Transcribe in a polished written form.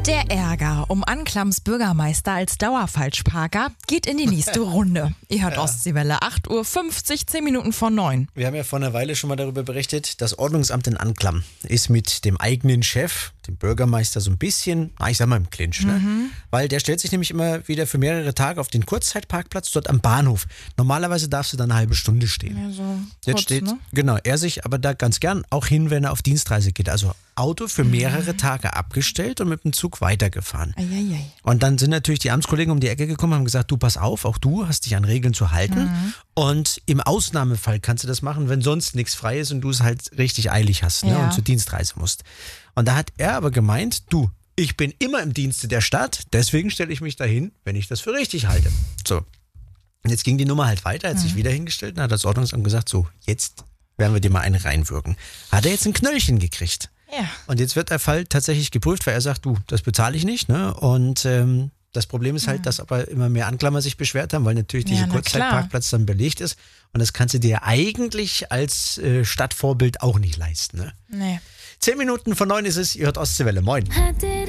Der Ärger um Anklamms Bürgermeister als Dauerfalschparker geht in die nächste Runde. Ihr hört Ostseewelle, 8:50 Uhr, 10 Minuten vor 9. Wir haben ja vor einer Weile schon mal darüber berichtet, das Ordnungsamt in Anklam ist mit dem eigenen Chef, dem Bürgermeister, so ein bisschen, ich sag mal im Clinch, ne? Weil der stellt sich nämlich immer wieder für mehrere Tage auf den Kurzzeitparkplatz dort am Bahnhof. Normalerweise darfst du da eine halbe Stunde stehen. Ja, so Jetzt kurz, steht, ne? genau, er sich aber da ganz gern auch hin, wenn er auf Dienstreise geht. Also Auto für mehrere Tage abgestellt und mit dem Zug weitergefahren. Eieiei. Und dann sind natürlich die Amtskollegen um die Ecke gekommen und haben gesagt, du pass auf, auch du hast dich an Regeln zu halten. Und im Ausnahmefall kannst du das machen, wenn sonst nichts frei ist und du es halt richtig eilig hast, ne, Ja. und zur Dienstreise musst. Und da hat er aber gemeint, du, ich bin immer im Dienste der Stadt, deswegen stelle ich mich dahin, wenn ich das für richtig halte. So. Und jetzt ging die Nummer halt weiter, hat sich wieder hingestellt und hat das Ordnungsamt gesagt, so, jetzt werden wir dir mal eine reinwirken. Hat er jetzt ein Knöllchen gekriegt. Ja. Und jetzt wird der Fall tatsächlich geprüft, weil er sagt, du, das bezahle ich nicht, ne? Und das Problem ist halt, dass aber immer mehr Anklammer sich beschwert haben, weil natürlich dieser na Kurzzeitparkplatz dann belegt ist. Und das kannst du dir eigentlich als Stadtvorbild auch nicht leisten, ne? Nee. 10 Minuten vor 9 ist es, ihr hört Ostseewelle, moin.